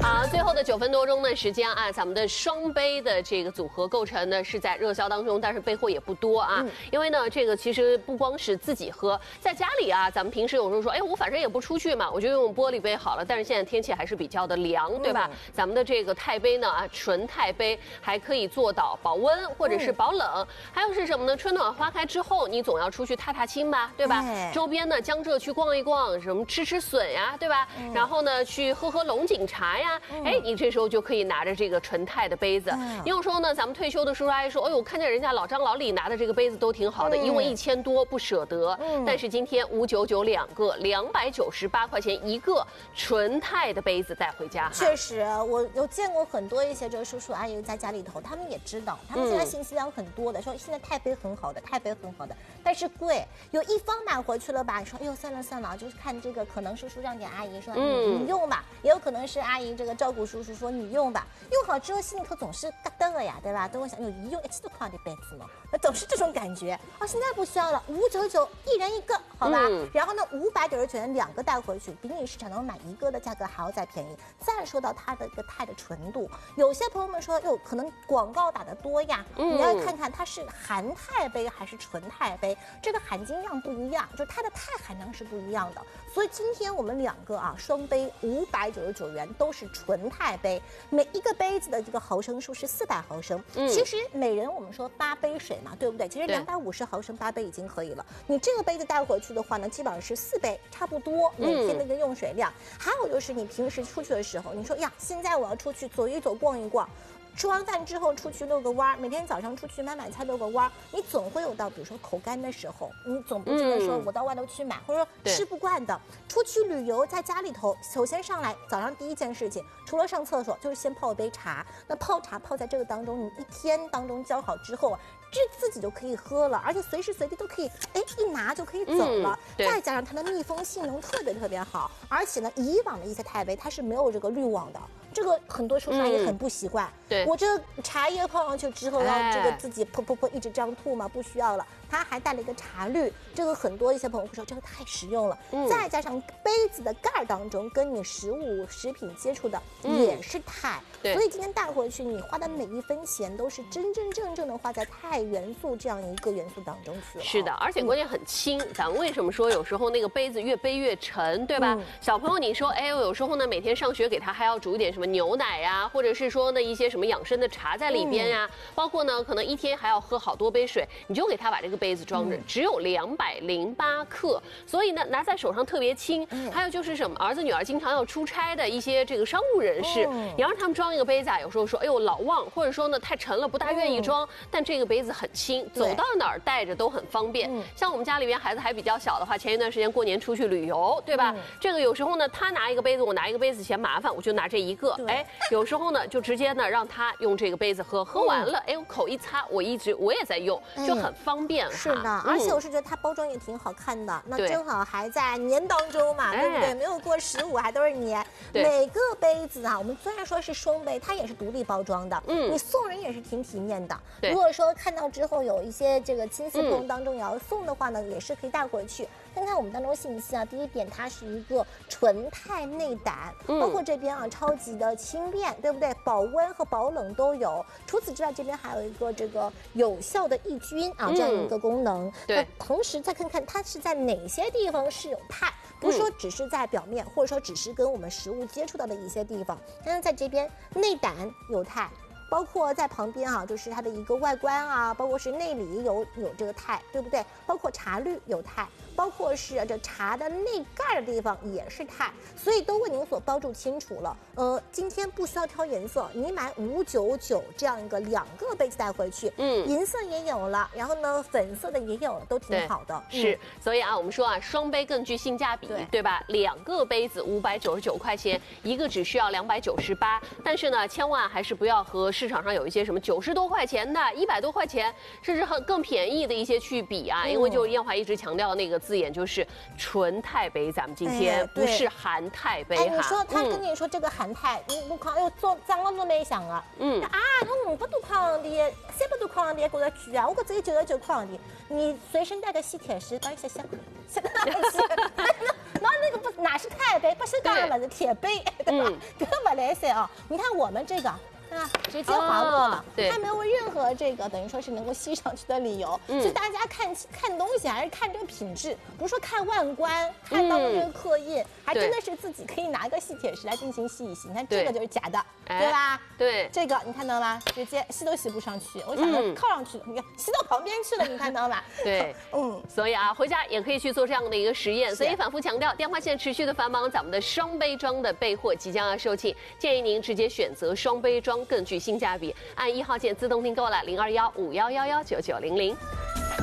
好，最后的9分多钟的时间啊，咱们的双杯的这个组合构成呢是在热销当中，但是备货也不多啊。因为呢，这个其实不光是自己喝，在家里啊，咱们平时有时候说，哎，我反正也不出去嘛，我就用玻璃杯好了。但是现在天气还是比较的凉，对吧？咱们的这个钛杯呢啊，纯钛杯还可以做到保温或者是保冷。还有是什么呢？春暖花开之后，你总要出去踏踏青吧，对吧？周边呢，江浙去逛一逛，什么吃笋呀，对吧？然后呢，去喝龙井茶呀。哎，你这时候就可以拿着这个纯钛的杯子。你有时候呢，咱们退休的叔叔阿姨说，哎呦，我看见人家老张老李拿的这个杯子都挺好的，因为1000多不舍得。但是今天599两个，298块钱一个纯钛的杯子带回家。 确实，我有见过很多一些这个叔叔阿姨在家里头，他们也知道，他们现在信息量很多的，说现在钛杯很好的，钛杯很好的，但是贵。有一方买回去了吧，你说，哎呦，算了算了，就是看这个，可能叔叔让给阿姨说，你用吧，也有可能是阿姨这个照顾叔叔说你用吧，用好之后心里头总是嘎噔了呀，对吧？都会想，一用1千多块的杯子嘛，总是这种感觉啊。现在不需要了，599一人一个，好吧？然后呢，599元2个带回去，比你市场上买一个的价格还要再便宜。再说到它的一个钛的纯度，有些朋友们说，哟，可能广告打得多呀，你要看看它是含钛杯还是纯钛杯，这个含金量不一样，就它的钛含量是不一样的。所以今天我们2个啊双杯599元都是纯钛杯，每一个杯子的这个毫升数是400毫升。其实每人我们说8杯水嘛，对不对？其实250毫升8杯已经可以了。你这个杯子带回去的话呢，基本上是4杯，差不多每天的一个用水量。还有就是你平时出去的时候，你说呀，现在我要出去走一走、逛一逛。吃完饭之后出去遛个弯，每天早上出去买菜遛个弯，你总会有到比如说口干的时候，你总不觉得说我到外头去买，或者说吃不惯的。出去旅游在家里头，首先上来早上第一件事情，除了上厕所，就是先泡一杯茶。那泡茶泡在这个当中，你一天当中浇好之后啊，自己就可以喝了，而且随时随地都可以，一拿就可以走了。再加上它的密封性能特别好，而且呢，以往的一些钛杯它是没有这个滤网的。这个很多叔叔阿姨很不习惯，我这茶叶泡上去之后，让这个自己噗一直这样吐嘛，不需要了。它还带了一个茶滤，这个很多一些朋友会说这个太实用了。再加上杯子的盖当中跟你食品接触的也是钛，所以今天带回去你花的每一分钱都是真正的花在钛元素这样一个元素当中去了。 是的，而且关键很轻。咱们为什么说有时候那个杯子越背越沉，对吧？小朋友你说，哎，有时候呢每天上学给他还要煮一点什么牛奶呀，或者是说呢一些什么养生的茶在里边呀，包括呢可能一天还要喝好多杯水，你就给他把这个杯子装着，只有208克，所以呢拿在手上特别轻。还有就是什么儿子女儿经常要出差的一些这个商务人士，你让他们装一个杯子啊，有时候说哎呦老忘，或者说呢太沉了不大愿意装，但这个杯子很轻，走到哪儿带着都很方便。像我们家里边孩子还比较小的话，前一段时间过年出去旅游，对吧？这个有时候呢他拿一个杯子，我拿一个杯子嫌麻烦，我就拿这一个。哎，有时候呢就直接呢让他用这个杯子喝，喝完了，哎，我口一擦，我也在用，就很方便。 是的，而且我是觉得它包装也挺好看的，那正好还在年当中嘛，对不对？没有过15，还都是年。每个杯子啊，我们虽然说是双杯，它也是独立包装的，你送人也是挺体面的。如果说看到之后有一些这个亲戚朋友当中也要送的话呢，也是可以带回去。看看我们当中信息啊，第一点，它是一个纯钛内胆，包括这边啊超级的轻便，对不对？保温和保冷都有。除此之外，这边还有一个这个有效的抑菌啊这样一个功能。那同时再看看它是在哪些地方是有钛，不是说只是在表面，或者说只是跟我们食物接触到的一些地方。看看在这边内胆有钛。包括在旁边啊，就是它的一个外观啊，包括是内里有这个钛，对不对？包括茶滤有钛，包括是这茶的内盖的地方也是钛，所以都为您所标注清楚了。今天不需要挑颜色，你买599这样一个2个杯子带回去，银色也有了，然后呢粉色的也有了，都挺好的。 是，所以啊，我们说啊，双杯更具性价比，对吧？2个杯子599块钱，一个只需要298，但是呢，千万还是不要和市场上有一些什么90多块钱的、100多块钱，甚至更便宜的一些去比啊，因为就燕华一直强调那个字眼就是纯钛杯，咱们今天不是含钛杯哈。 你说他跟你说这个含钛，我看哎呦，涨了都没想啊，他500多块的，300多块的，觉得贵啊，我搿只有99块的，你随身带个吸铁石，帮你吸吸，吸到哪里去？那个不哪是钛杯，不是钢了是铁杯，对吧？根本来塞啊！你看我们这个。啊，直接划过了，它没有任何这个等于说是能够吸上去的理由，所以大家看东西还是看这个品质，不是说看外观，看到这个刻印，还真的是自己可以拿个吸铁石来进行吸一吸。你看这个就是假的，对吧？ 对， 这个你看到吗？直接吸都吸不上去，我想着靠上去，你看吸到旁边去了，你看到吗？ 对，所以啊，回家也可以去做这样的一个实验。所以反复强调，电话线持续的繁忙，咱们的双杯装的备货即将要售罄，建议您直接选择双杯装。更具性价比，按1号键自动订购了0215111990。